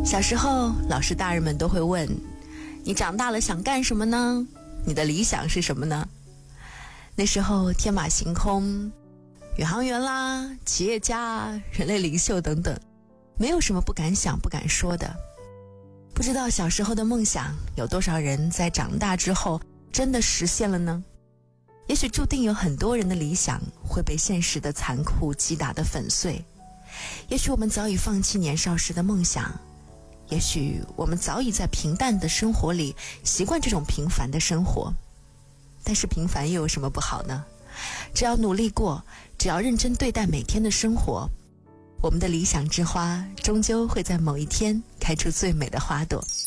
小时候，老师大人们都会问，你长大了想干什么呢？你的理想是什么呢？那时候天马行空，宇航员啦，企业家，人类领袖等等，没有什么不敢想不敢说的。不知道小时候的梦想，有多少人在长大之后真的实现了呢？也许注定有很多人的理想会被现实的残酷击打得粉碎。也许我们早已放弃年少时的梦想，也许我们早已在平淡的生活里习惯这种平凡的生活。但是平凡又有什么不好呢？只要努力过，只要认真对待每天的生活，我们的理想之花终究会在某一天开出最美的花朵。